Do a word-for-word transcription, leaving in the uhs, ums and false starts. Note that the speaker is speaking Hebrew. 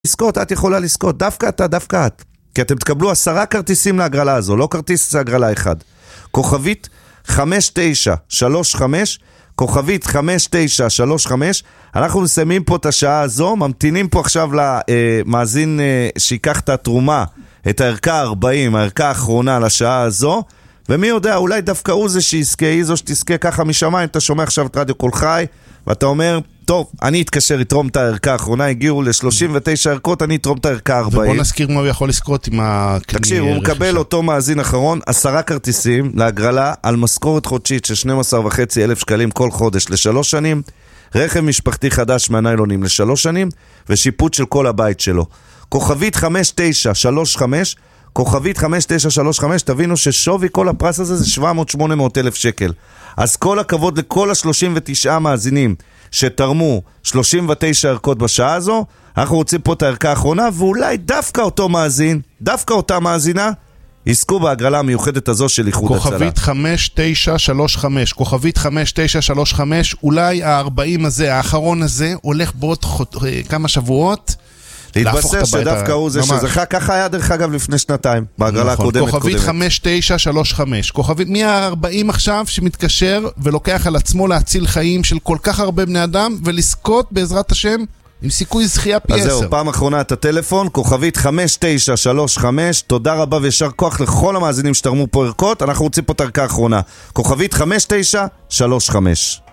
לזכות, את יכולה לזכות, דווקא אתה, דווקא את. כי אתם תקבלו עשרה כרטיסים להגרלה הזו, לא כרטיס להגרלה אחד. כוכבית חמש תשע שלוש חמש, כוכבית חמש תשע שלוש חמש, אנחנו מסיימים פה את השעה הזו, ממתינים פה עכשיו למאזין שיקח את התרומה, את הערכה ארבעים, הערכה האחרונה לשעה הזו, ומי יודע, אולי דווקא הוא זה שיזכה, היא זו שתזכה ככה משמיים, אתה שומע עכשיו את רדיו קול חי, ואתה אומר, טוב, אני אתקשר לתרום את הערכה האחרונה, הגיעו ל-שלושים ותשע ערכות, אני אתרום את הערכה ארבעים. ובוא נזכיר מה הוא יכול לזכות עם הכלי. תקשיב, הוא מקבל אותו מאזין אחרון, עשרה כרטיסים להגרלה על משכורת חודשית של שנים עשר וחצי אלף שקלים כל חודש לשלוש שנים, רכב משפחתי חדש מהניילונים לשלוש שנים, ושיפוט של כל הבית שלו. כוכבית חמש תשע שלוש חמש, כוכבית חמש תשע שלוש חמש, תבינו ששווי כל הפרס הזה זה שבע מאות שמונה מאות אלף שקל. אז כל הכבוד לכל ה-שלושים ותשעה מאזינים שתרמו שלושים ותשע ערכות בשעה הזו. אנחנו רוצים פה את הערכה האחרונה, ואולי דווקא אותו מאזין, דווקא אותה מאזינה, יזכו בהגרלה המיוחדת הזו של איחוד הצלה. כוכבית חמש תשע שלוש חמש, כוכבית חמש תשע שלוש חמש, אולי ה-ארבעים הזה, האחרון הזה, הולך בעוד חוד... כמה שבועות, להתבשר שדווקא הוא זה שזכה, ככה היה דרך אגב לפני שנתיים, בהגרלה הקודמת. כוכבית חמש תשע שלוש חמש, כוכבית מי ה-ארבעים עכשיו שמתקשר ולוקח על עצמו להציל חיים של כל כך הרבה בני אדם, ולזכות בעזרת השם עם סיכוי זכייה פי עשר. אז זהו, פעם אחרונה את הטלפון, כוכבית חמש תשע שלוש חמש, תודה רבה וישר כוח לכל המאזינים שתרמו פה ערכות, אנחנו רוצים פה את הערכה האחרונה, כוכבית חמש תשע שלוש חמש.